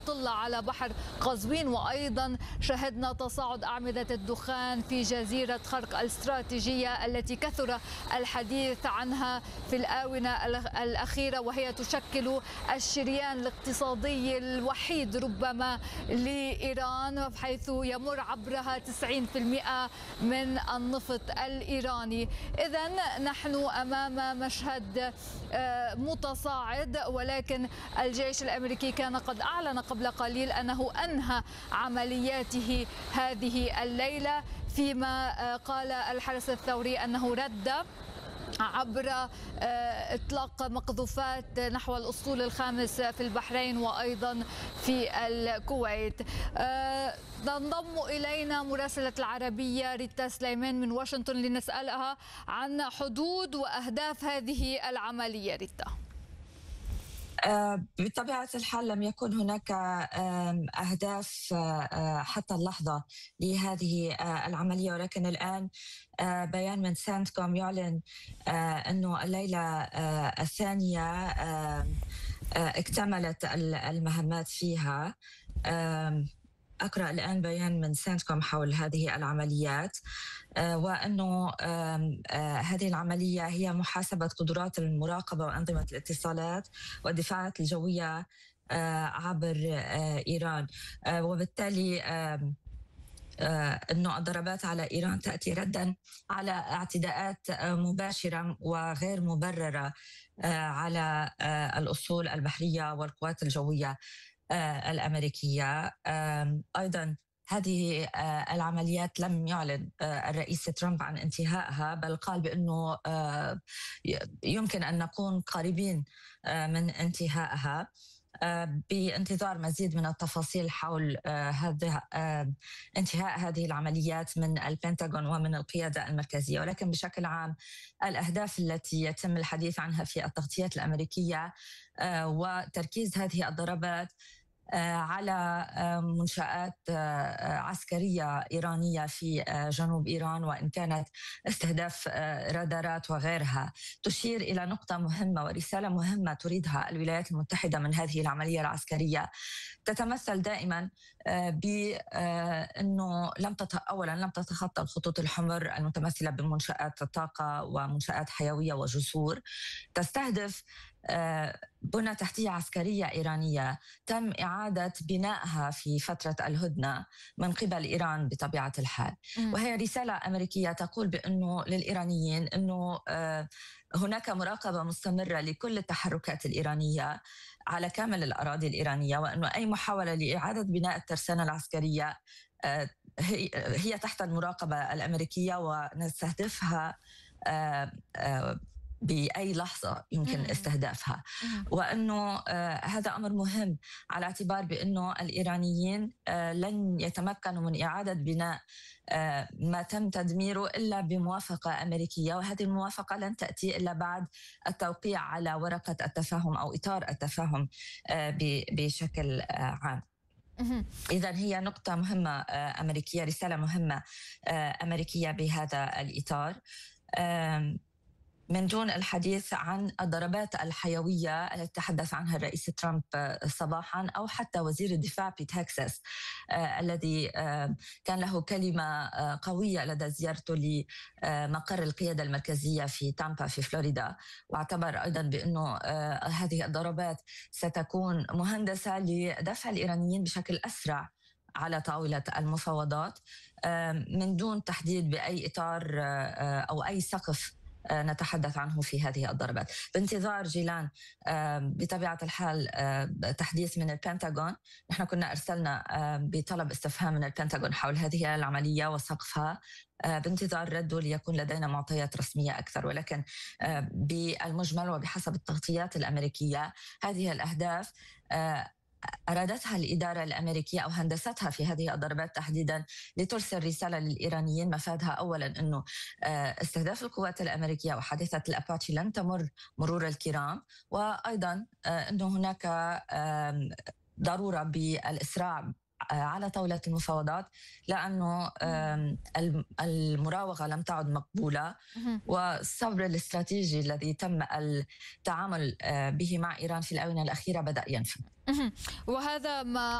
طل على بحر قزوين، وأيضا شهدنا تصاعد أعمدة الدخان في جزيرة خرق الاستراتيجية التي كثر الحديث عنها في الآونة الأخيرة، وهي تشكل الشريان الاقتصادي الوحيد ربما لإيران، حيث يمر عبرها 90% من النفط الإيراني. إذن نحن أمام مشهد متصاعد، ولكن الجيش الأمريكي كان قد أعلن قبل قليل أنه أنهى عملياته هذه الليلة، فيما قال الحرس الثوري أنه رد عبر إطلاق مقذوفات نحو الأسطول الخامس في البحرين وأيضا في الكويت. تنضم إلينا مراسلة العربية ريتا سليمان من واشنطن لنسألها عن حدود وأهداف هذه العملية. ريتا، بطبيعة الحال لم يكن هناك أهداف حتى اللحظة لهذه العملية، ولكن الآن بيان من سنتكوم يعلن أنه الليلة الثانية اكتملت المهمات فيها. أقرأ الآن بيان من سنتكوم حول هذه العمليات، وأنه هذه العملية هي محاسبة قدرات المراقبة وأنظمة الاتصالات والدفاعات الجوية عبر إيران، وبالتالي أنه الضربات على إيران تأتي رداً على اعتداءات مباشرة وغير مبررة على الأسطول البحرية والقوات الجوية الأمريكية. أيضاً هذه العمليات لم يعلن الرئيس ترامب عن انتهائها، بل قال بأنه يمكن أن نكون قريبين من انتهائها، بانتظار مزيد من التفاصيل حول انتهاء هذه العمليات من البنتاغون ومن القيادة المركزية. ولكن بشكل عام الأهداف التي يتم الحديث عنها في التغطيات الأمريكية وتركيز هذه الضربات على منشآت عسكرية إيرانية في جنوب إيران، وإن كانت استهداف رادارات وغيرها، تشير إلى نقطة مهمة ورسالة مهمة تريدها الولايات المتحدة من هذه العملية العسكرية، تتمثل دائما بأنه أولا لم تتخطى الخطوط الحمر المتمثلة بمنشآت طاقة ومنشآت حيوية وجسور، تستهدف بنى تحتية عسكرية إيرانية تم إعادة بنائها في فترة الهدنة من قبل إيران بطبيعة الحال. وهي رسالة أمريكية تقول بأنه للإيرانيين أنه هناك مراقبة مستمرة لكل التحركات الإيرانية على كامل الأراضي الإيرانية، وأنه أي محاولة لإعادة بناء الترسانة العسكرية هي تحت المراقبة الأمريكية، ونستهدفها بأي لحظة يمكن استهدافها. وأنه هذا أمر مهم على اعتبار بأنه الإيرانيين لن يتمكنوا من إعادة بناء ما تم تدميره إلا بموافقة أمريكية، وهذه الموافقة لن تأتي إلا بعد التوقيع على ورقة التفاهم أو إطار التفاهم بشكل عام. إذن هي نقطة مهمة أمريكية، رسالة مهمة أمريكية بهذا الإطار. من دون الحديث عن الضربات الحيوية التي تحدث عنها الرئيس ترامب صباحا، أو حتى وزير الدفاع في تكساس الذي كان له كلمة قوية لدى زيارته لمقر القيادة المركزية في تامبا في فلوريدا، واعتبر أيضا بأنه هذه الضربات ستكون مهندسة لدفع الإيرانيين بشكل أسرع على طاولة المفاوضات، من دون تحديد بأي إطار أو أي سقف نتحدث عنه في هذه الضربات. بانتظار جيلان بطبيعة الحال تحديث من البنتاغون. نحن كنا أرسلنا بطلب استفهام من البنتاغون حول هذه العملية وسقفها، بانتظار رده ليكون لدينا معطيات رسمية أكثر. ولكن بالمجمل وبحسب التغطيات الأمريكية هذه الأهداف أرادتها الإدارة الأمريكية أو هندستها في هذه الضربات تحديدا لترسل رسالة للإيرانيين مفادها أولا أنه استهداف القوات الأمريكية وحادثة الأباتشي لن تمر مرور الكرام، وأيضا أنه هناك ضرورة بالإسراع على طاولة المفاوضات، لأنه المراوغة لم تعد مقبولة، والصبر الاستراتيجي الذي تم التعامل به مع إيران في الآونة الأخيرة بدأ ينفذ. وهذا ما